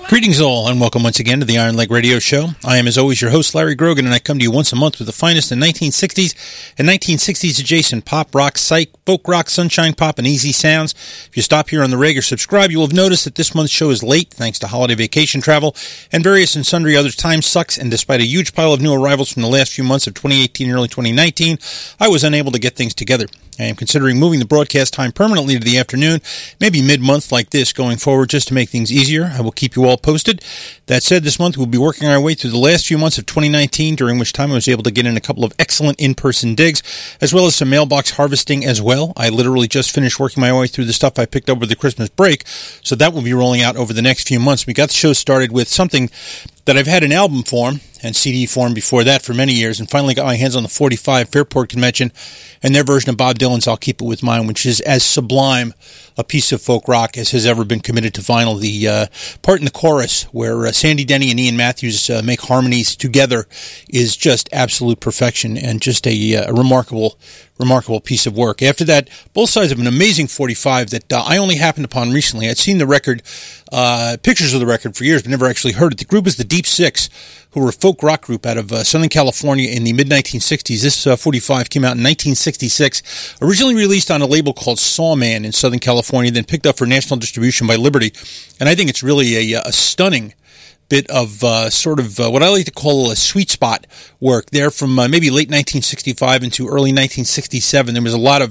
Greetings all, and welcome once again to the Iron Leg Radio Show. I am, as always, your host, Larry Grogan, and I come to you once a month with the finest in 1960s and 1960s adjacent pop, rock, psych, folk rock, sunshine pop, and easy sounds. If you stop here on the reg or subscribe, you will have noticed that this month's show is late, thanks to holiday vacation travel and various and sundry other time sucks, and despite a huge pile of new arrivals from the last few months of 2018 and early 2019, I was unable to get things together. I am considering moving the broadcast time permanently to the afternoon, maybe mid-month like this going forward, just to make things easier. I will keep you all posted. That said, this month we'll be working our way through the last few months of 2019, during which time I was able to get in a couple of excellent in-person digs, as well as some mailbox harvesting as well. I literally just finished working my way through the stuff I picked up over the Christmas break, so that will be rolling out over the next few months. We got the show started with something that I've had in album form and CD form before that for many years, and finally got my hands on the 45 Fairport Convention and their version of Bob Dylan's I'll Keep It With Mine, which is as sublime a piece of folk rock as has ever been committed to vinyl. The part in the chorus where Sandy Denny and Ian Matthews make harmonies together is just absolute perfection and just a remarkable piece of work. After that, both sides of an amazing 45 that I only happened upon recently. I'd seen the record, pictures of the record for years, but never actually heard it. The group is the Deep Six, who were a folk rock group out of Southern California in the mid-1960s. This 45 came out in 1966, originally released on a label called Sawman in Southern California, then picked up for national distribution by Liberty. And I think it's really a stunning bit of what I like to call a sweet spot work there from maybe late 1965 into early 1967. There was a lot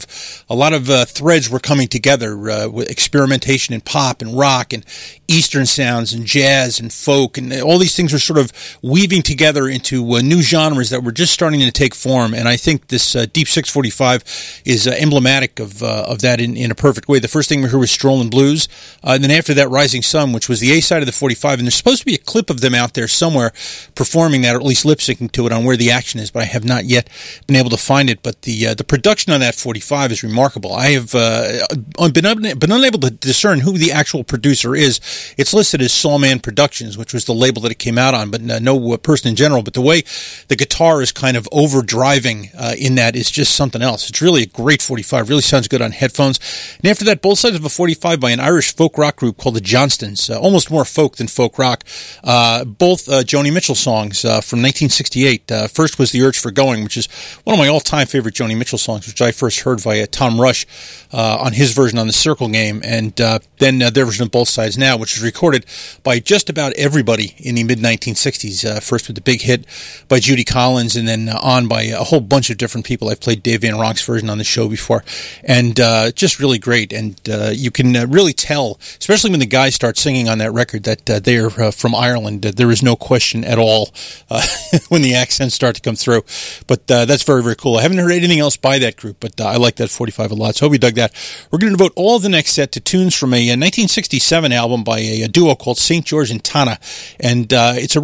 of threads were coming together with experimentation in pop and rock and Eastern sounds and jazz and folk, and all these things were sort of weaving together into new genres that were just starting to take form. And I think this Deep 645 is emblematic of that in a perfect way. The first thing we heard was Strollin' Blues, and then after that, Rising Sun, which was the A side of the 45. And there's supposed to be a clip of them out there somewhere performing that, or at least lip syncing to it on Where the Action Is, but I have not yet been able to find it. But the production on that 45 is remarkable. I have been unable to discern who the actual producer is. It's listed as Sawman Productions, which was the label that it came out on, but no person in general. But the way the guitar is kind of overdriving in that is just something else. It's really a great 45. Really sounds good on headphones. And after that, both sides of a 45 by an Irish folk rock group called the Johnstons, almost more folk than folk rock. Both Joni Mitchell songs from 1968. First was The Urge for Going, which is one of my all-time favorite Joni Mitchell songs, which I first heard via Tom Rush on his version on The Circle Game, and then their version of Both Sides Now, which was recorded by just about everybody in the mid-1960s. First with the big hit by Judy Collins, and then on by a whole bunch of different people. I've played Dave Van Ronk's version on the show before, and just really great. And you can really tell, especially when the guys start singing on that record, that they are from Ireland. There is no question at all when the accents start to come through. But that's very, very cool. I haven't heard anything else by that group, but I like that 45 a lot, so hope you dug that. We're going to devote all of the next set to tunes from a 1967 album by a duo called St. George and Tana, and it's a